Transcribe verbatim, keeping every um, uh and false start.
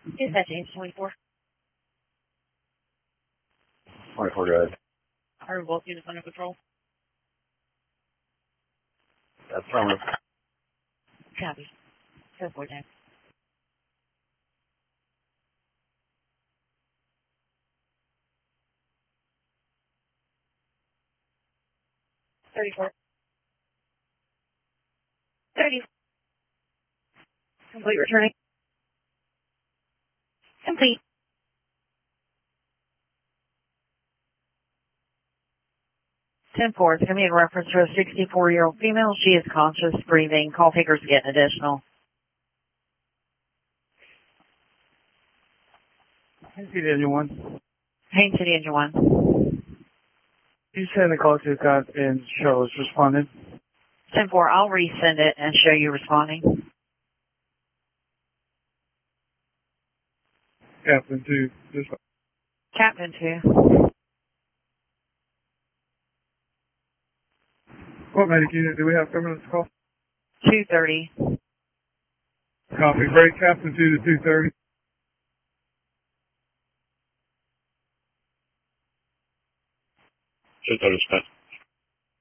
Is that James twenty-four? twenty-four, guys. Are both units under control? That's affirmative. Copy. ten four, James. thirty-four. thirty. Complete returning. Complete. ten four, it's going to be in reference to a sixty-four-year-old female. She is conscious, breathing. Call takers get additional. Haines City Engine one. Haines City Engine one. You send the call to got and show us responded. ten four, I'll resend it and show you responding. Captain two. Just Captain two. what medic unit do we have coming on this call? two thirty. Copy. Break Captain two to two thirty. two thirty, Smith.